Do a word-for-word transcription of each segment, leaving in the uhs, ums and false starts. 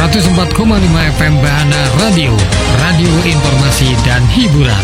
seratus empat koma lima F M Bahana Radio, radio informasi dan hiburan.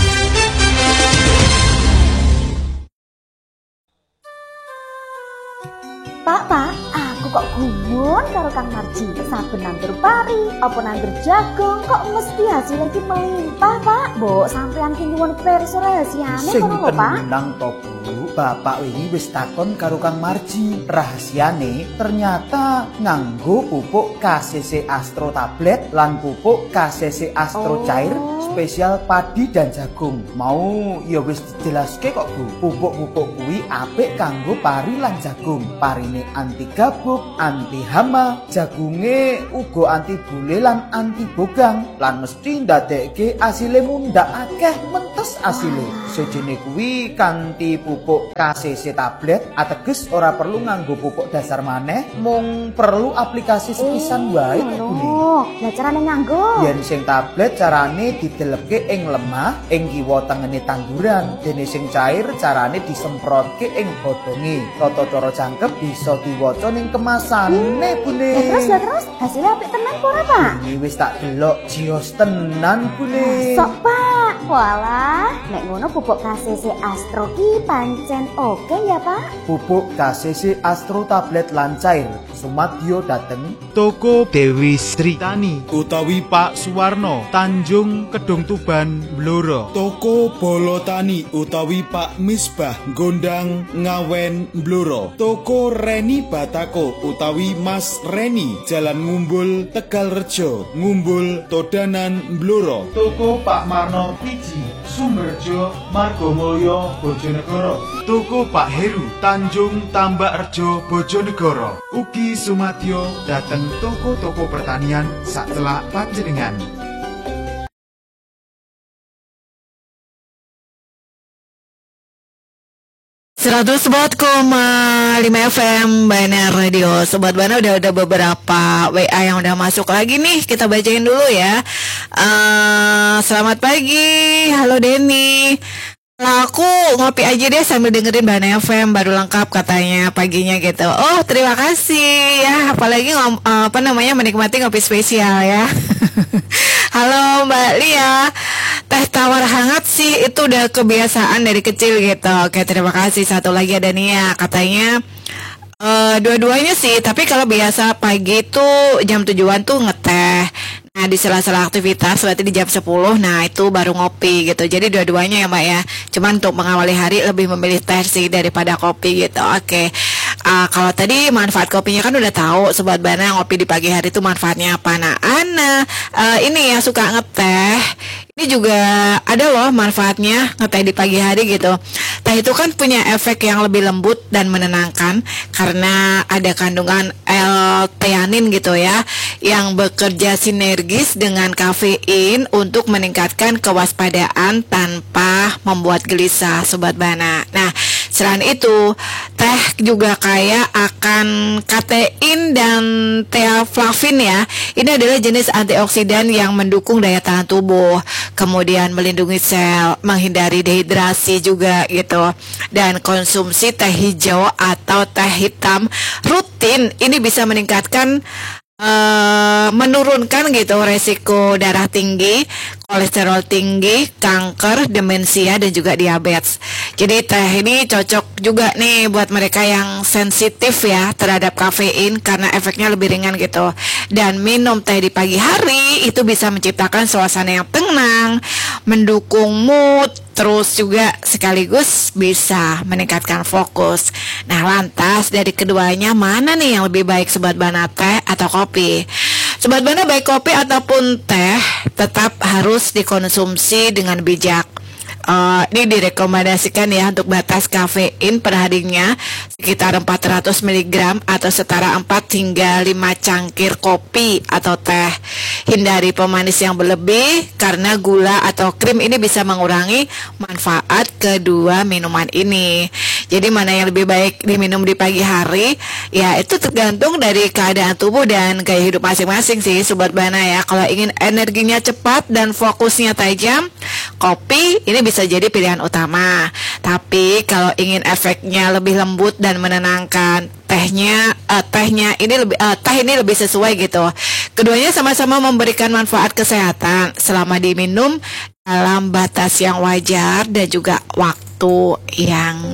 Pak, Pak, aku kok gumun karo Kang Marji. Saben nandur pari, apa nandur jagung, kok mesti hasil lagi melimpah, Pak. Mbok sampean ki nyuwun pirsa rahasiane kono lho, Pak. Sing tenang to, Bu. Bapak wingi wis takon karo Kang Marji. Rahasiane ternyata nganggo pupuk K C C Astro tablet lan pupuk K C C Astro Oh. cair spesial padi dan jagung. Mau ya wis dijelaske kok, Bu. Pupuk-pupuk kuwi apik kanggo pari lan jagung. Parine anti gabuk, anti hama, jagunge uga anti bule lan anti bogang. Lan mesti ndadekke asile mundhak akeh mentes asile. Sejene kuwi kanthi pupuk K C C tablet ateges ora perlu nganggo pupuk dasar maneh, mung perlu aplikasi sepisan wae kok, Bu. Oh, lah carane nganggo. Yen sing tablet carane didelepke ing lemah ing kiwa tengene tanduran, dene sing cair carane disemprotke ing godhonge. Tata cara jangkep bisa diwaca ning kemasane, Bune. Ya terus, ya terus, hasilnya apik tenan apa ora, Pak? Ini wis tak delok jios tenan, Bune. Sok, Pak. Walah, nek ngono pupuk K C C Astro ki pancen oke ya, Pak? Pupuk K C C Astro tablet lan cair sumadyo dateng Toko Dewi Sri Tani utawi Pak Suwarno Tanjung Kedung Tuban Blora. Toko Bolotani utawi Pak Misbah Gondang Ngawen Blora. Toko Reni Batako utawi Mas Reni Jalan Ngumbul Tegalrejo Ngumbul Todanan Blora. Toko Pak Marno Piji Sumberjo Margomulyo Bojonegoro. Toko Pak Heru Tanjung Tambakrejo Bojonegoro. Ugi sumadyo dateng toko-toko pertanian sacelak panjenengan. seratus empat koma lima F M Bahana Radio. Sobat Bahana, udah ada beberapa W A yang udah masuk lagi nih. Kita bacain dulu ya. Uh, selamat pagi. Halo Denny. Nah, aku ngopi aja deh sambil dengerin Bahana F M, baru lengkap katanya paginya gitu. Oh, terima kasih ya. Apalagi ngom, uh, apa namanya menikmati ngopi spesial ya. Halo Mbak Lia. Teh tawar hangat sih itu udah kebiasaan dari kecil gitu. Oke, terima kasih. Satu lagi ada Nia, katanya uh, dua-duanya sih, tapi kalau biasa pagi tuh jam tujuan tuh ngeteh. Nah, di sela-sela aktivitas berarti di jam sepuluh, nah itu baru ngopi gitu. Jadi dua-duanya ya Mbak ya. Cuman untuk mengawali hari lebih memilih teh sih daripada kopi gitu. Oke. Uh, kalau tadi manfaat kopinya kan udah tahu, Sobat Bahana, ngopi di pagi hari itu manfaatnya apa. Nah, Ana uh, ini ya suka ngeteh. Ini juga ada loh manfaatnya ngeteh di pagi hari gitu. Teh itu kan punya efek yang lebih lembut dan menenangkan karena ada kandungan L-theanin gitu ya, yang bekerja sinergis dengan kafein untuk meningkatkan kewaspadaan tanpa membuat gelisah, Sobat Bahana. Nah, selain itu, teh juga kaya akan katein dan teaflavin ya. Ini adalah jenis antioksidan yang mendukung daya tahan tubuh, kemudian melindungi sel, menghindari dehidrasi juga gitu. Dan konsumsi teh hijau atau teh hitam rutin ini bisa meningkatkan Uh, menurunkan gitu resiko darah tinggi, kolesterol tinggi, kanker, demensia, dan juga diabetes. Jadi teh ini cocok juga nih buat mereka yang sensitif ya terhadap kafein karena efeknya lebih ringan gitu. Dan minum teh di pagi hari itu bisa menciptakan suasana yang tenang, mendukung mood, terus juga sekaligus bisa meningkatkan fokus. Nah, lantas dari keduanya mana nih yang lebih baik, Sobat Bahana, teh atau kopi? Sobat Bahana, baik kopi ataupun teh tetap harus dikonsumsi dengan bijak. Uh, ini direkomendasikan ya untuk batas kafein per harinya sekitar empat ratus miligram atau setara empat hingga lima cangkir kopi atau teh. Hindari pemanis yang berlebih karena gula atau krim ini bisa mengurangi manfaat kedua minuman ini. Jadi mana yang lebih baik diminum di pagi hari, ya itu tergantung dari keadaan tubuh dan gaya hidup masing-masing sih, Sobat Bahana ya. Kalau ingin energinya cepat dan fokusnya tajam, kopi ini bisa jadi pilihan utama. Tapi kalau ingin efeknya lebih lembut dan menenangkan, tehnya uh, tehnya ini lebih uh, teh ini lebih sesuai gitu Keduanya sama-sama memberikan manfaat kesehatan selama diminum dalam batas yang wajar dan juga waktu yang